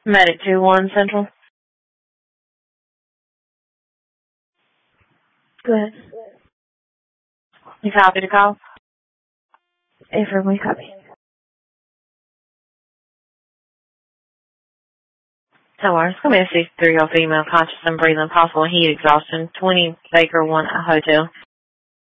Medic 2-1 Central. Go ahead. You copy the call? Affirm, we copy. So it's going to be a 63-year-old female, conscious and breathing, possible heat exhaustion, 20 Baker 1 Hotel.